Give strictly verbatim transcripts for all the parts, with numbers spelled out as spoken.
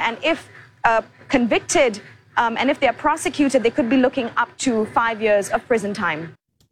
And if uh, convicted um, and if they're prosecuted, they could be looking up to five years of prison time.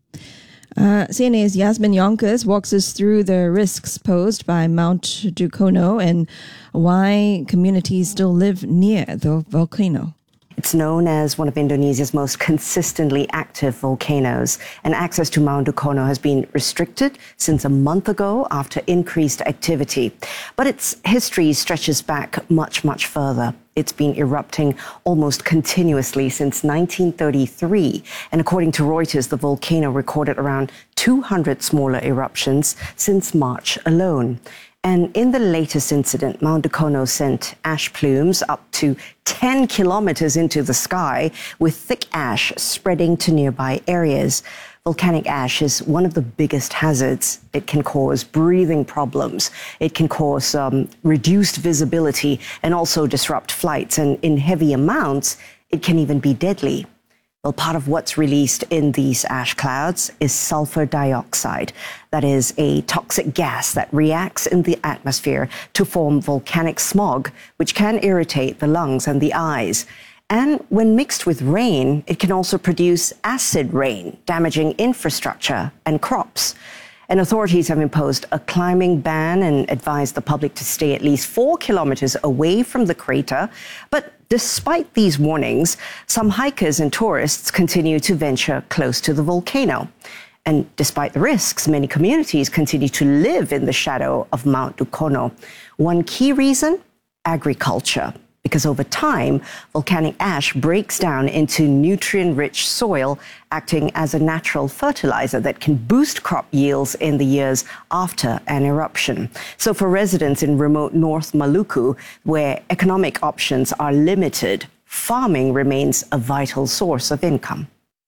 Uh, C N A's Yasmin Yonkers walks us through the risks posed by Mount Dukono and why communities still live near the volcano. It's known as one of Indonesia's most consistently active volcanoes, and access to Mount Dukono has been restricted since a month ago after increased activity. But its history stretches back much, much further. It's been erupting almost continuously since nineteen thirty-three. And according to Reuters, the volcano recorded around two hundred smaller eruptions since March alone. And in the latest incident, Mount Dukono sent ash plumes up to ten kilometers into the sky, with thick ash spreading to nearby areas. Volcanic ash is one of the biggest hazards. It can cause breathing problems. It can cause um, reduced visibility and also disrupt flights. And in heavy amounts, it can even be deadly. Well, part of what's released in these ash clouds is sulfur dioxide. That is a toxic gas that reacts in the atmosphere to form volcanic smog, which can irritate the lungs and the eyes. And when mixed with rain, it can also produce acid rain, damaging infrastructure and crops. And authorities have imposed a climbing ban and advised the public to stay at least four kilometers away from the crater. But despite these warnings, some hikers and tourists continue to venture close to the volcano. And despite the risks, many communities continue to live in the shadow of Mount Dukono. One key reason? Agriculture. Because over time, volcanic ash breaks down into nutrient-rich soil, acting as a natural fertilizer that can boost crop yields in the years after an eruption. So for residents in remote North Maluku, where economic options are limited, farming remains a vital source of income.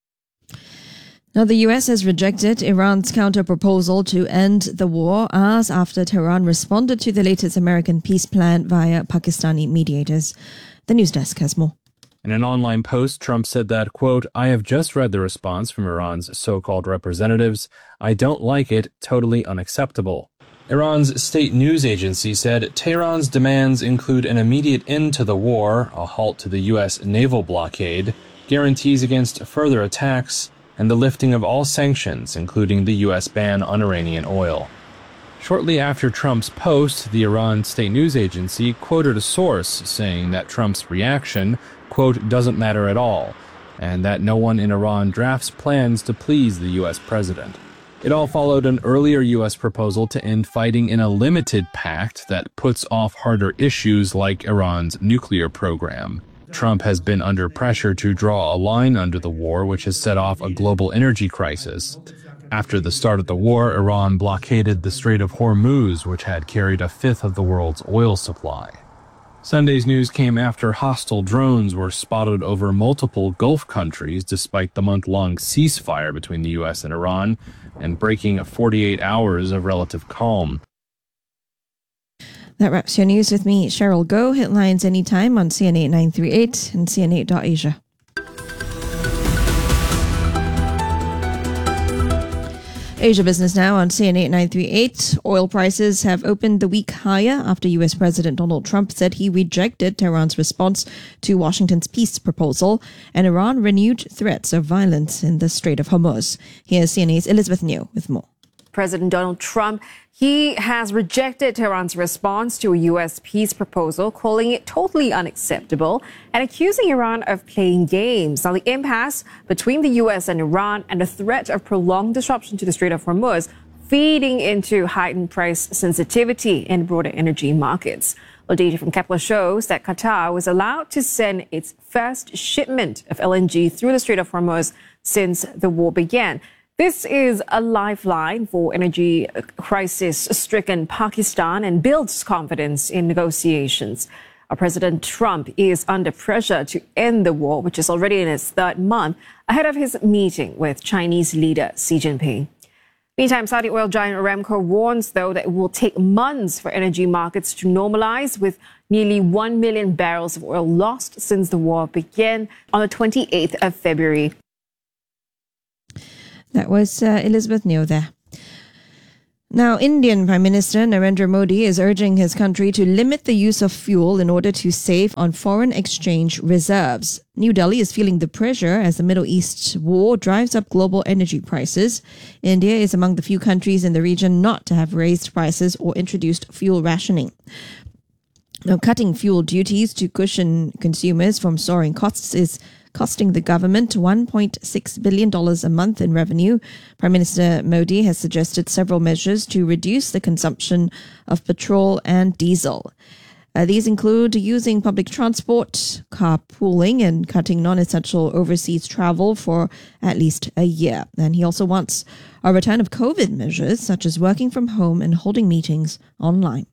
Now, the U S has rejected Iran's counter-proposal to end the war hours after Tehran responded to the latest American peace plan via Pakistani mediators. The news desk has more. In an online post, Trump said that, quote, "I have just read the response from Iran's so-called representatives. I don't like it, totally unacceptable." Iran's state news agency said Tehran's demands include an immediate end to the war, a halt to the U S naval blockade, guarantees against further attacks, and the lifting of all sanctions, including the U S ban on Iranian oil. Shortly after Trump's post, the Iran state news agency quoted a source saying that Trump's reaction, quote, "doesn't matter at all," and that no one in Iran drafts plans to please the U S president. It all followed an earlier U S proposal to end fighting in a limited pact that puts off harder issues like Iran's nuclear program. Trump has been under pressure to draw a line under the war, which has set off a global energy crisis. After the start of the war, Iran blockaded the Strait of Hormuz, which had carried a fifth of the world's oil supply. Sunday's news came after hostile drones were spotted over multiple Gulf countries despite the month-long ceasefire between the U S and Iran and breaking forty-eight hours of relative calm. That wraps your news with me, Cheryl Go. Headlines anytime on C N eight nine three eight and C N eight dot Asia. Asia Business Now on C N eight nine three eight. Oil prices have opened the week higher after U S President Donald Trump said he rejected Tehran's response to Washington's peace proposal, and Iran renewed threats of violence in the Strait of Hormuz. Here's C N A's Elizabeth New with more. President Donald Trump, he has rejected Tehran's response to a U S peace proposal, calling it totally unacceptable and accusing Iran of playing games. Now, the impasse between the U S and Iran and the threat of prolonged disruption to the Strait of Hormuz feeding into heightened price sensitivity in broader energy markets. Well, data from Kepler shows that Qatar was allowed to send its first shipment of L N G through the Strait of Hormuz since the war began. This is a lifeline for energy crisis-stricken Pakistan and builds confidence in negotiations. Our President Trump is under pressure to end the war, which is already in its third month, ahead of his meeting with Chinese leader Xi Jinping. Meantime, Saudi oil giant Aramco warns, though, that it will take months for energy markets to normalize, with nearly one million barrels of oil lost since the war began on the twenty-eighth of February. That was uh, Elizabeth Neo there. Now, Indian Prime Minister Narendra Modi is urging his country to limit the use of fuel in order to save on foreign exchange reserves. New Delhi is feeling the pressure as the Middle East war drives up global energy prices. India is among the few countries in the region not to have raised prices or introduced fuel rationing. Now, cutting fuel duties to cushion consumers from soaring costs is costing the government one point six billion dollars a month in revenue. Prime Minister Modi has suggested several measures to reduce the consumption of petrol and diesel. Uh, these include using public transport, carpooling, and cutting non-essential overseas travel for at least a year. And he also wants a return of COVID measures, such as working from home and holding meetings online.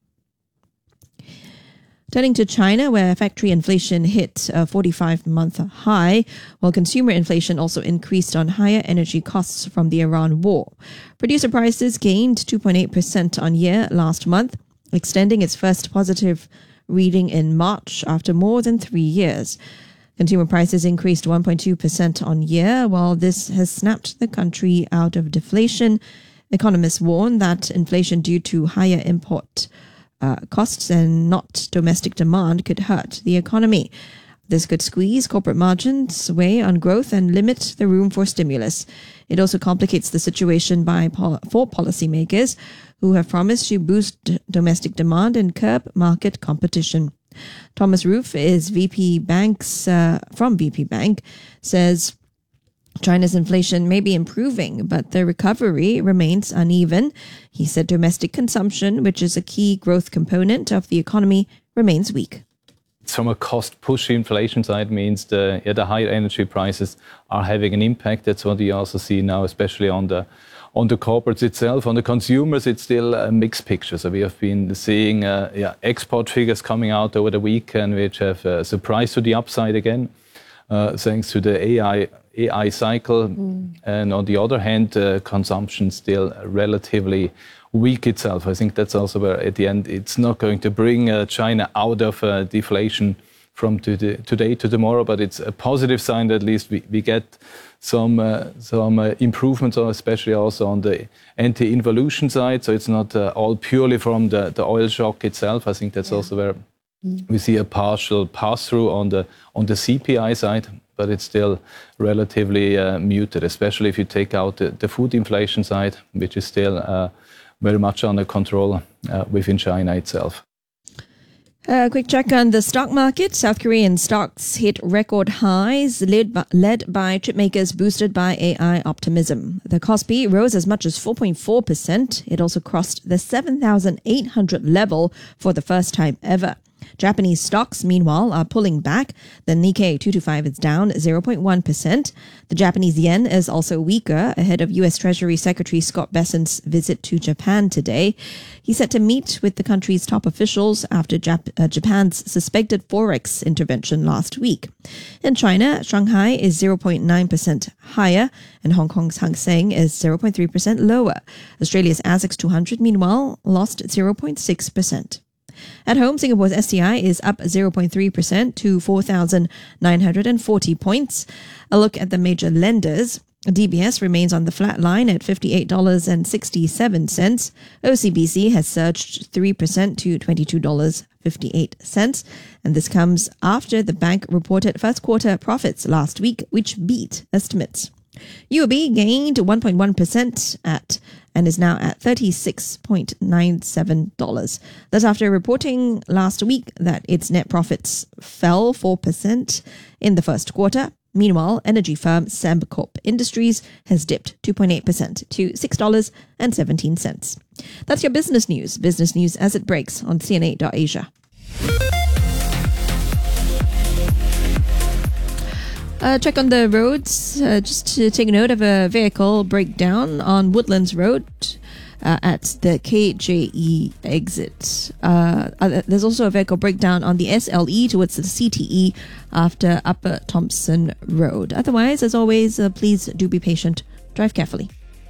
Turning to China, where factory inflation hit a forty-five-month high, while consumer inflation also increased on higher energy costs from the Iran war. Producer prices gained two point eight percent on year last month, extending its first positive reading in March after more than three years. Consumer prices increased one point two percent on year, while this has snapped the country out of deflation. Economists warn that inflation due to higher import Uh, costs and not domestic demand could hurt the economy. This could squeeze corporate margins, weigh on growth, and limit the room for stimulus. It also complicates the situation by pol- for policymakers who have promised to boost d- domestic demand and curb market competition. Thomas Roof is V P Banks uh, from V P Bank, says China's inflation may be improving, but the recovery remains uneven. He said domestic consumption, which is a key growth component of the economy, remains weak. From a cost-push inflation side means the, yeah, the higher energy prices are having an impact. That's what we also see now, especially on the on the corporates itself. On the consumers, it's still a mixed picture. So we have been seeing uh, yeah, export figures coming out over the weekend, which have uh, surprised to the upside again, uh, thanks to the A I A I cycle. Mm. And on the other hand, uh, consumption still relatively weak itself. I think that's also where at the end it's not going to bring uh, China out of uh, deflation from to the, today to tomorrow, but it's a positive sign that at least we, we get some uh, some uh, improvements, especially also on the anti-involution side. So it's not uh, all purely from the, the oil shock itself. I think that's yeah. also where mm. we see a partial pass-through on the on the C P I side, but it's still relatively uh, muted, especially if you take out the, the food inflation side, which is still uh, very much under control uh, within China itself. A quick check on the stock market. South Korean stocks hit record highs, led by, led by chipmakers boosted by A I optimism. The Kospi rose as much as four point four percent. It also crossed the seven thousand eight hundred level for the first time ever. Japanese stocks, meanwhile, are pulling back. The Nikkei two twenty-five is down zero point one percent. The Japanese yen is also weaker ahead of U S Treasury Secretary Scott Bessent's visit to Japan today. He's set to meet with the country's top officials after Jap- uh, Japan's suspected forex intervention last week. In China, Shanghai is zero point nine percent higher and Hong Kong's Hang Seng is zero point three percent lower. Australia's ASX two hundred, meanwhile, lost zero point six percent. At home, Singapore's S T I is up zero point three percent to four thousand nine hundred forty points. A look at the major lenders. D B S remains on the flat line at fifty-eight dollars and sixty-seven cents. O C B C has surged three percent to twenty-two dollars and fifty-eight cents. And this comes after the bank reported first quarter profits last week, which beat estimates. U O B gained one point one percent at and is now at thirty-six point nine seven dollars. That's after reporting last week that its net profits fell four percent in the first quarter. Meanwhile, energy firm Sembcorp Industries has dipped two point eight percent to six dollars and seventeen cents. That's your business news. Business news as it breaks on C N eight dot Asia. Uh, check on the roads, uh, just to take note of a vehicle breakdown on Woodlands Road uh, at the K J E exit. Uh, uh, there's also a vehicle breakdown on the S L E towards the C T E after Upper Thompson Road. Otherwise, as always, uh, please do be patient. Drive carefully.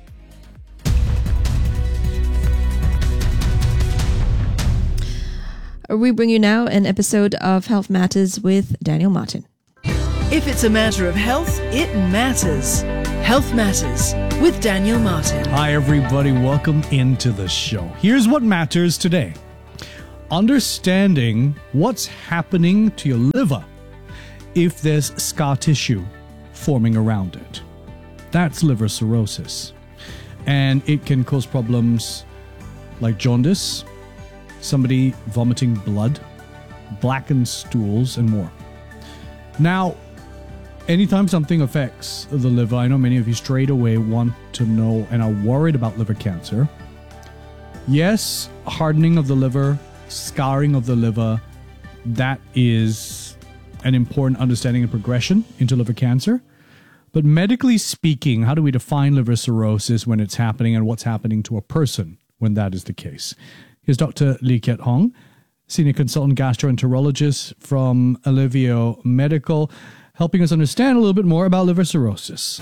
We bring you now an episode of Health Matters with Daniel Martin. If it's a matter of health, it matters. Health Matters with Daniel Martin. Hi, everybody. Welcome into the show. Here's what matters today. Understanding what's happening to your liver if there's scar tissue forming around it. That's liver cirrhosis. And it can cause problems like jaundice, somebody vomiting blood, blackened stools, and more. Now, anytime something affects the liver, I know many of you straight away want to know and are worried about liver cancer. Yes, hardening of the liver, scarring of the liver, that is an important understanding and progression into liver cancer. But medically speaking, how do we define liver cirrhosis when it's happening and what's happening to a person when that is the case? Here's Doctor Lee Kiat Hong, Senior Consultant Gastroenterologist from Alivio Medical, helping us understand a little bit more about liver cirrhosis.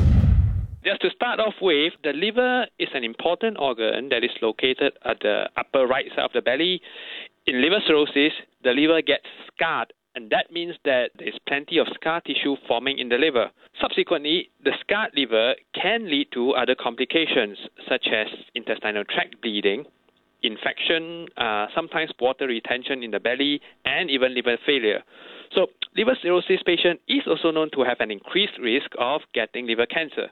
Just to start off with, the liver is an important organ that is located at the upper right side of the belly. In liver cirrhosis, the liver gets scarred, and that means that there's plenty of scar tissue forming in the liver. Subsequently, the scarred liver can lead to other complications, such as intestinal tract bleeding, infection, uh, sometimes water retention in the belly, and even liver failure. So, liver cirrhosis patient is also known to have an increased risk of getting liver cancer.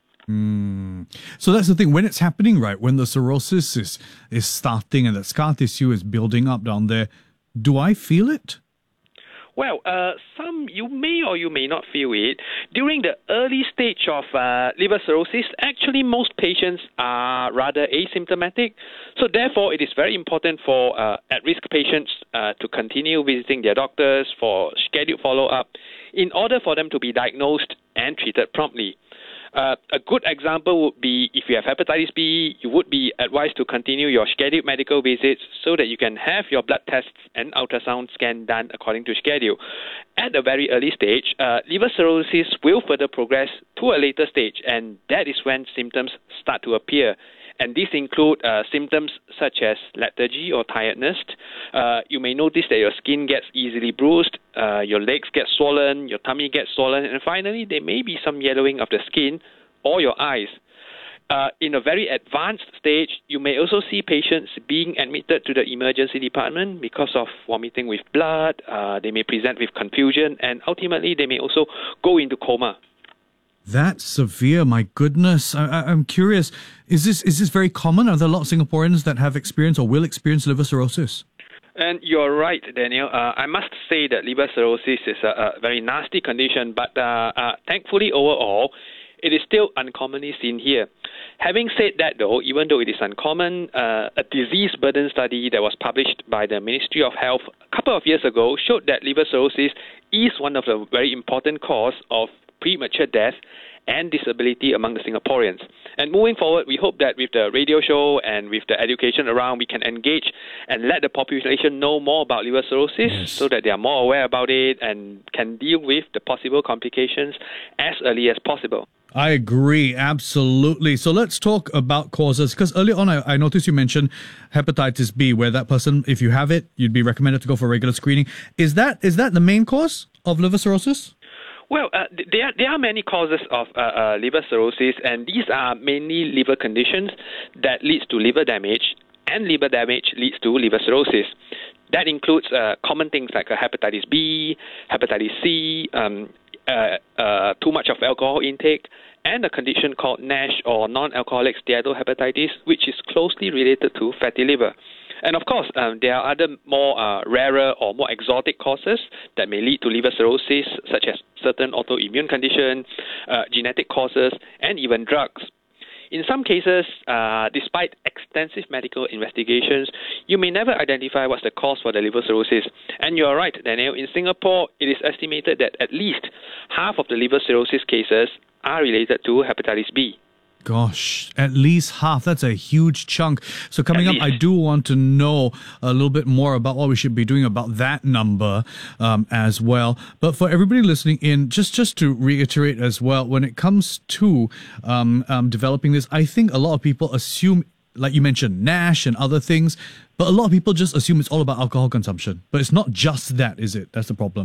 Mm. So that's the thing. When it's happening, right, when the cirrhosis is, is starting and the scar tissue is building up down there, do I feel it? Well, uh, some you may or you may not feel it. During the early stage of uh, liver cirrhosis, actually most patients are rather asymptomatic. So therefore, it is very important for uh, at-risk patients uh, to continue visiting their doctors for scheduled follow-up in order for them to be diagnosed and treated promptly. Uh, a good example would be if you have hepatitis B, you would be advised to continue your scheduled medical visits so that you can have your blood tests and ultrasound scan done according to schedule. At a very early stage, uh, liver cirrhosis will further progress to a later stage, and that is when symptoms start to appear. And these include uh, symptoms such as lethargy or tiredness. Uh, you may notice that your skin gets easily bruised, uh, your legs get swollen, your tummy gets swollen, and finally there may be some yellowing of the skin or your eyes. Uh, in a very advanced stage, you may also see patients being admitted to the emergency department because of vomiting with blood. Uh, they may present with confusion, and ultimately they may also go into coma. That's severe, my goodness. I, I, I'm curious, is this is this very common? Are there a lot of Singaporeans that have experienced or will experience liver cirrhosis? And you're right, Daniel. Uh, I must say that liver cirrhosis is a, a very nasty condition, but uh, uh, thankfully overall, it is still uncommonly seen here. Having said that, though, even though it is uncommon, uh, a disease burden study that was published by the Ministry of Health a couple of years ago showed that liver cirrhosis is one of the very important causes of premature death and disability among the Singaporeans. And moving forward, we hope that with the radio show and with the education around, we can engage and let the population know more about liver cirrhosis yes. so that they are more aware about it and can deal with the possible complications as early as possible. I agree, absolutely. So let's talk about causes, because earlier on I, I noticed you mentioned hepatitis B, where that person, if you have it, you'd be recommended to go for regular screening. Is that is that the main cause of liver cirrhosis? Well, uh, there, there are many causes of uh, uh, liver cirrhosis, and these are mainly liver conditions that leads to liver damage, and liver damage leads to liver cirrhosis. That includes uh, common things like uh, hepatitis B, hepatitis C, um, uh, uh, too much of alcohol intake, and a condition called NASH or non-alcoholic steatohepatitis, which is closely related to fatty liver. And of course, um, there are other more uh, rarer or more exotic causes that may lead to liver cirrhosis, such as certain autoimmune conditions, uh, genetic causes, and even drugs. In some cases, uh, despite extensive medical investigations, you may never identify what's the cause for the liver cirrhosis. And you're right, Daniel, in Singapore, it is estimated that at least half of the liver cirrhosis cases are related to hepatitis B. Gosh, at least half. That's a huge chunk. So coming up, I do want to know a little bit more about what we should be doing about that number um, as well. But for everybody listening in, just, just to reiterate as well, when it comes to um, um, developing this, I think a lot of people assume, like you mentioned, NASH and other things, but a lot of people just assume it's all about alcohol consumption. But it's not just that, is it? That's the problem.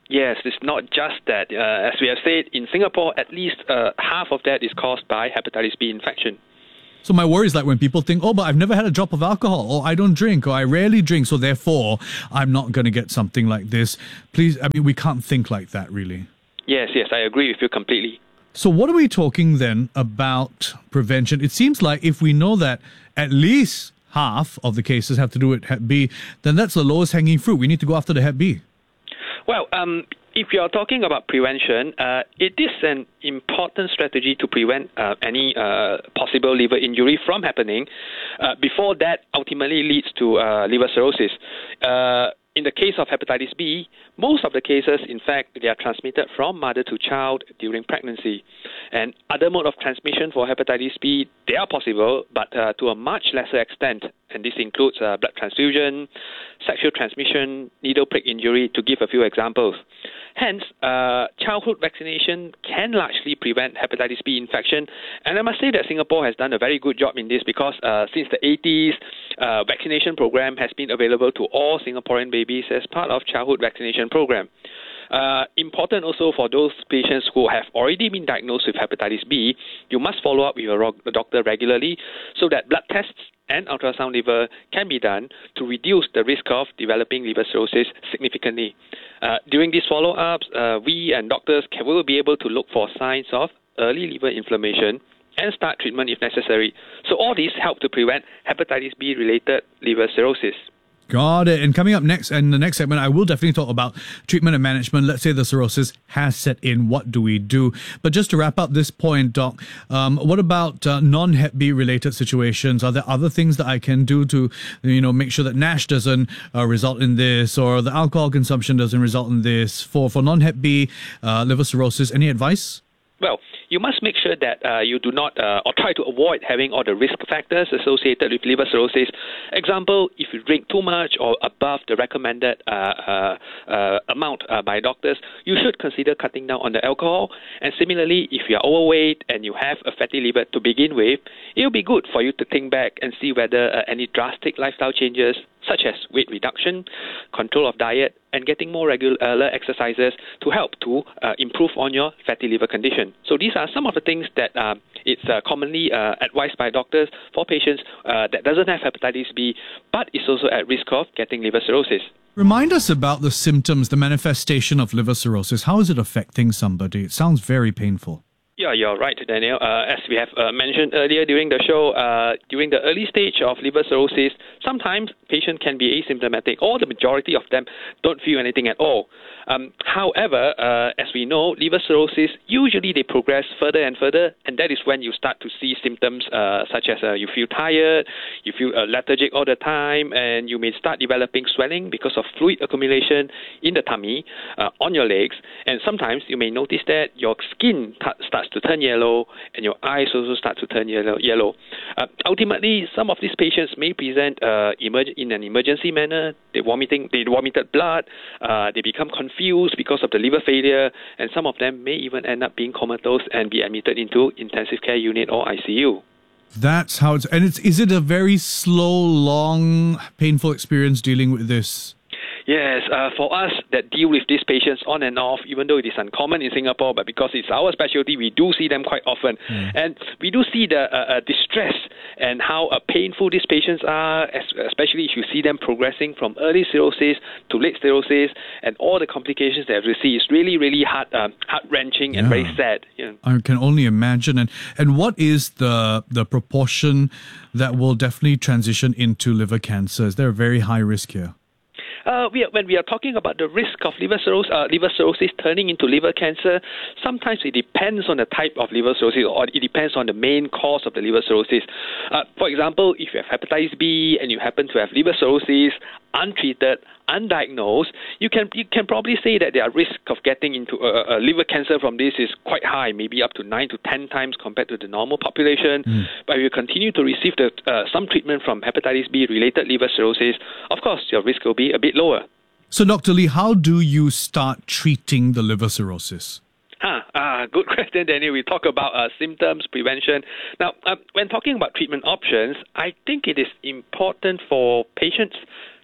Yes, it's not just that. Uh, as we have said, in Singapore, at least uh, half of that is caused by hepatitis B infection. So my worry is like when people think, oh, but I've never had a drop of alcohol, or I don't drink, or I rarely drink, so therefore I'm not going to get something like this. Please, I mean, we can't think like that, really. Yes, yes, I agree with you completely. So what are we talking then about prevention? It seems like if we know that at least half of the cases have to do with Hep B, then that's the lowest hanging fruit. We need to go after the Hep B. Well, um, if you're talking about prevention, uh, it is an important strategy to prevent uh, any uh, possible liver injury from happening uh, before that ultimately leads to uh, liver cirrhosis. Uh, in the case of hepatitis B, most of the cases, in fact, they are transmitted from mother to child during pregnancy. And other mode of transmission for hepatitis B, they are possible, but uh, to a much lesser extent. And this includes uh, blood transfusion, sexual transmission, needle prick injury, to give a few examples. Hence, uh, childhood vaccination can largely prevent hepatitis B infection. And I must say that Singapore has done a very good job in this because uh, since the eighties, uh, vaccination program has been available to all Singaporean babies as part of childhood vaccination program. Uh, important also for those patients who have already been diagnosed with hepatitis B, you must follow up with your doctor regularly so that blood tests and ultrasound liver can be done to reduce the risk of developing liver cirrhosis significantly. Uh, during these follow-ups, uh, we and doctors can, will be able to look for signs of early liver inflammation and start treatment if necessary. So all these help to prevent hepatitis B-related liver cirrhosis. Got it. And coming up next, in the next segment, I will definitely talk about treatment and management. Let's say the cirrhosis has set in. What do we do? But just to wrap up this point, Doc, um, what about uh, non-Hep B related situations? Are there other things that I can do to, you know, make sure that NASH doesn't uh, result in this, or the alcohol consumption doesn't result in this? For for non-Hep B uh, liver cirrhosis, any advice? Well, you must make sure that uh, you do not, uh, or try to avoid having all the risk factors associated with liver cirrhosis. Example, if you drink too much or above the recommended uh, uh, uh, amount uh, by doctors, you should consider cutting down on the alcohol. And similarly, if you are overweight and you have a fatty liver to begin with, it will be good for you to think back and see whether uh, any drastic lifestyle changes, such as weight reduction, control of diet, and getting more regular exercises to help to uh, improve on your fatty liver condition. So these are some of the things that uh, it's uh, commonly uh, advised by doctors for patients uh, that doesn't have hepatitis B, but is also at risk of getting liver cirrhosis. Remind us about the symptoms, the manifestation of liver cirrhosis. How is it affecting somebody? It sounds very painful. Yeah, you're right, Daniel. Uh, as we have uh, mentioned earlier during the show, uh, during the early stage of liver cirrhosis, sometimes patients can be asymptomatic, or the majority of them don't feel anything at all. Um, however, uh, as we know, liver cirrhosis, usually they progress further and further, and that is when you start to see symptoms uh, such as uh, you feel tired, you feel uh, lethargic all the time, and you may start developing swelling because of fluid accumulation in the tummy, uh, on your legs, and sometimes you may notice that your skin t- starts to turn yellow, and your eyes also start to turn yellow. yellow. Uh, ultimately, some of these patients may present uh, emerg- in an emergency manner. They vomiting, they vomited blood, uh, they become confused because of the liver failure, and some of them may even end up being comatose and be admitted into intensive care unit or I C U. That's how it's, and it's, is it a very slow, long, painful experience dealing with this? Yes, uh, for us that deal with these patients on and off, even though it is uncommon in Singapore, but because it's our specialty, we do see them quite often. Mm. And we do see the uh, uh, distress and how uh, painful these patients are, especially if you see them progressing from early cirrhosis to late cirrhosis, and all the complications they have received. It's really, really heart, uh, heart-wrenching and yeah. very sad. Yeah. I can only imagine. And and what is the the proportion that will definitely transition into liver cancer? Is there a very high risk here? Uh, we are, when we are talking about the risk of liver cirrhosis, uh, liver cirrhosis turning into liver cancer, sometimes it depends on the type of liver cirrhosis, or it depends on the main cause of the liver cirrhosis. Uh, for example, if you have hepatitis B and you happen to have liver cirrhosis, untreated, undiagnosed, you can you can probably say that their risk of getting into a, a liver cancer from this is quite high, maybe up to nine to ten times compared to the normal population. Mm. But if you continue to receive the, uh, some treatment from hepatitis B-related liver cirrhosis, of course, your risk will be a bit lower. So, Doctor Lee, how do you start treating the liver cirrhosis? Ah, ah, good question, Daniel. We talk about uh, symptoms, prevention. Now, uh, when talking about treatment options, I think it is important for patients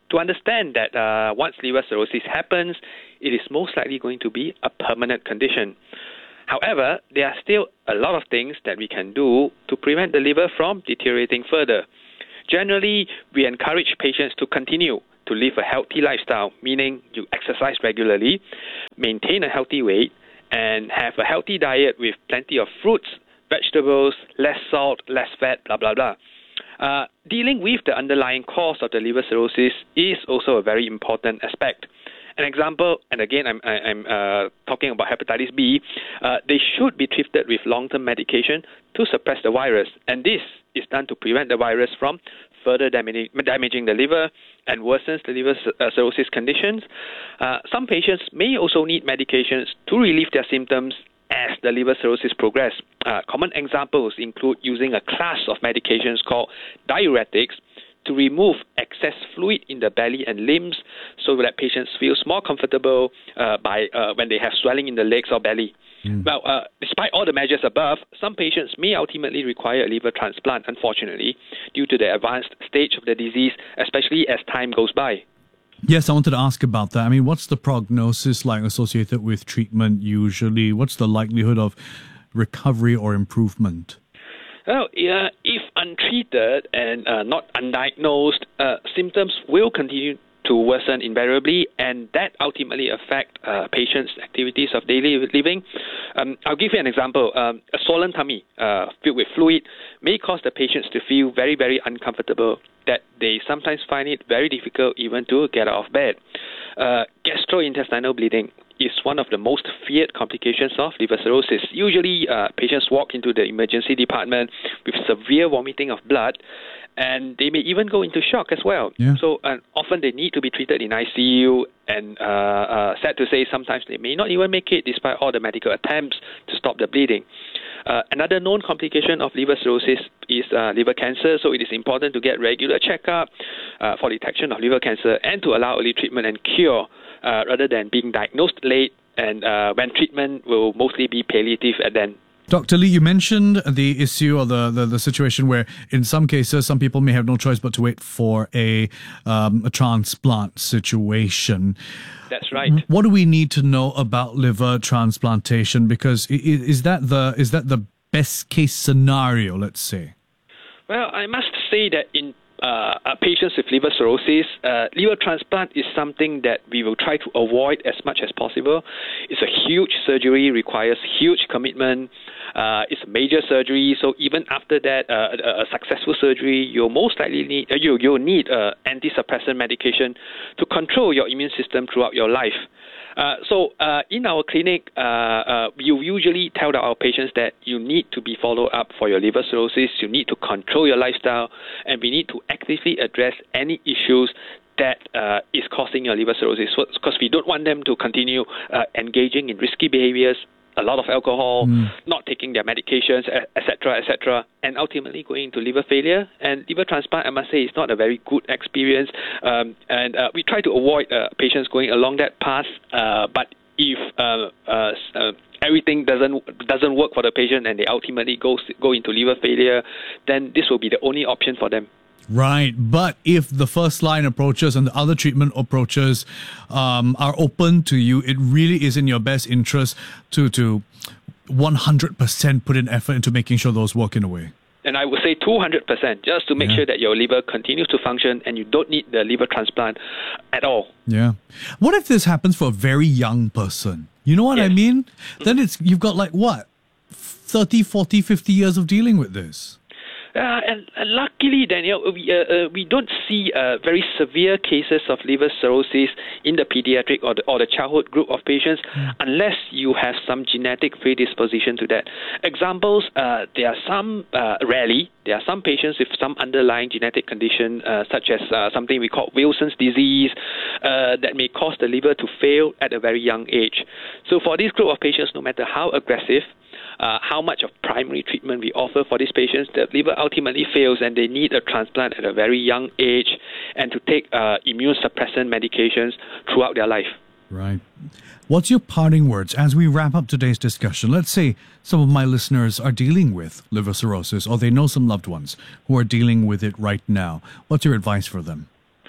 to understand that uh, once liver cirrhosis happens, it is most likely going to be a permanent condition. However, there are still a lot of things that we can do to prevent the liver from deteriorating further. Generally, we encourage patients to continue to live a healthy lifestyle, meaning you exercise regularly, maintain a healthy weight, and have a healthy diet with plenty of fruits, vegetables, less salt, less fat, blah, blah, blah. Uh, dealing with the underlying cause of the liver cirrhosis is also a very important aspect. An example, and again, I'm, I'm uh, talking about hepatitis B, uh, they should be treated with long-term medication to suppress the virus. And this is done to prevent the virus from further damaging, damaging the liver and worsens the liver uh, cirrhosis conditions. Uh, some patients may also need medications to relieve their symptoms as the liver cirrhosis progress. Uh, common examples include using a class of medications called diuretics to remove excess fluid in the belly and limbs so that patients feel more comfortable uh, by uh, when they have swelling in the legs or belly. Mm. Well, uh, despite all the measures above, some patients may ultimately require a liver transplant, unfortunately, due to the advanced stage of the disease, especially as time goes by. Yes, I wanted to ask about that. I mean, what's the prognosis like associated with treatment usually? What's the likelihood of recovery or improvement? Well, uh, if untreated and uh, not undiagnosed, uh, symptoms will continue to worsen invariably, and that ultimately affect uh, patients' activities of daily living. Um, I'll give you an example. Um, a swollen tummy uh, filled with fluid may cause the patients to feel very, very uncomfortable, that they sometimes find it very difficult even to get out of bed. Uh, gastrointestinal bleeding is one of the most feared complications of liver cirrhosis. Usually, uh, patients walk into the emergency department with severe vomiting of blood, and they may even go into shock as well. Yeah. So uh, often they need to be treated in I C U, and uh, uh, sad to say, sometimes they may not even make it despite all the medical attempts to stop the bleeding. Uh, another known complication of liver cirrhosis is uh, liver cancer, so it is important to get regular checkup uh, for detection of liver cancer and to allow early treatment and cure uh, rather than being diagnosed late, and uh, when treatment will mostly be palliative and then. Doctor Lee, you mentioned the issue or the, the, the situation where in some cases some people may have no choice but to wait for a, um, a transplant situation. That's right. What do we need to know about liver transplantation? Because is, is that the is that the best case scenario, let's say? Well, I must say that in uh, patients with liver cirrhosis, uh, liver transplant is something that we will try to avoid as much as possible. It's a huge surgery, requires huge commitment. Uh, it's a major surgery, so even after that, uh, a, a successful surgery, you'll most likely need uh, you you'll need uh, anti-suppressant medication to control your immune system throughout your life. Uh, so uh, in our clinic, uh, uh, you usually tell our patients that you need to be followed up for your liver cirrhosis, you need to control your lifestyle, and we need to actively address any issues that uh, is causing your liver cirrhosis, because we don't want them to continue uh, engaging in risky behaviors, a lot of alcohol, mm. not taking their medications, et cetera, et cetera, and ultimately going into liver failure. And liver transplant, I must say, is not a very good experience. Um, and uh, we try to avoid uh, patients going along that path. Uh, but if uh, uh, uh, everything doesn't doesn't work for the patient and they ultimately go go into liver failure, then this will be the only option for them. Right, but if the first line approaches and the other treatment approaches um, are open to you, it really is in your best interest to to one hundred percent put in effort into making sure those work in a way. And I would say two hundred percent, just to make yeah. sure that your liver continues to function and you don't need the liver transplant at all. Yeah. What if this happens for a very young person? You know what yes. I mean? Mm-hmm. Then it's you've got like what? thirty, forty, fifty years of dealing with this. Uh, and uh, luckily, Daniel, we, uh, uh, we don't see uh, very severe cases of liver cirrhosis in the pediatric or the, or the childhood group of patients mm. unless you have some genetic predisposition to that. Examples, uh, there are some, uh, rarely, there are some patients with some underlying genetic condition, uh, such as uh, something we call Wilson's disease, uh, that may cause the liver to fail at a very young age. So for this group of patients, no matter how aggressive, Uh, how much of primary treatment we offer for these patients, the liver ultimately fails and they need a transplant at a very young age and to take uh, immune suppressant medications throughout their life. Right. What's your parting words as we wrap up today's discussion? Let's say some of my listeners are dealing with liver cirrhosis or they know some loved ones who are dealing with it right now. What's your advice for them?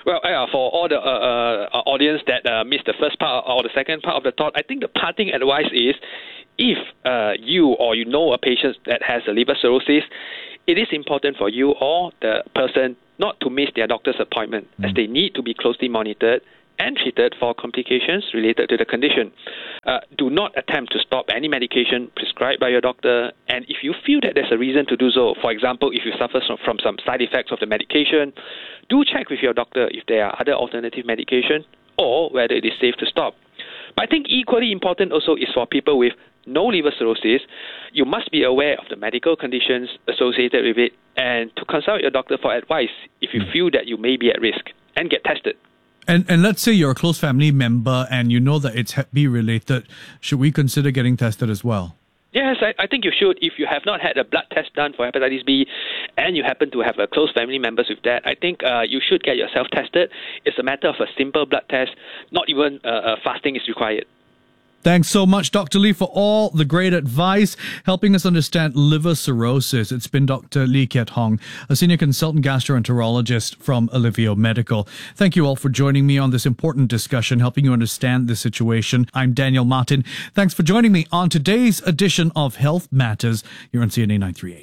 Well, uh, for all the uh, uh, audience that uh, missed the first part or the second part of the thought, I think the parting advice is if uh, you or you know a patient that has a liver cirrhosis, it is important for you or the person not to miss their doctor's appointment, mm. as they need to be closely monitored and treated for complications related to the condition. Uh, do not attempt to stop any medication prescribed by your doctor, and if you feel that there's a reason to do so, for example, if you suffer from some side effects of the medication, do check with your doctor if there are other alternative medication or whether it is safe to stop. But I think equally important also is for people with no liver cirrhosis, you must be aware of the medical conditions associated with it and to consult your doctor for advice if you feel that you may be at risk, and get tested. And and let's say you're a close family member and you know that it's Hep B related. Should we consider getting tested as well? Yes, I, I think you should. If you have not had a blood test done for hepatitis B and you happen to have a close family members with that, I think uh, you should get yourself tested. It's a matter of a simple blood test. Not even uh, uh, fasting is required. Thanks so much, Doctor Lee, for all the great advice, helping us understand liver cirrhosis. It's been Doctor Lee Kiat Hong, a senior consultant gastroenterologist from Alivio Medical. Thank you all for joining me on this important discussion, helping you understand the situation. I'm Daniel Martin. Thanks for joining me on today's edition of Health Matters here on C N A nine thirty-eight.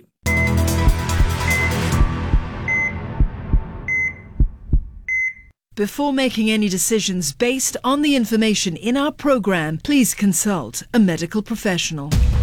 Before making any decisions based on the information in our program, please consult a medical professional.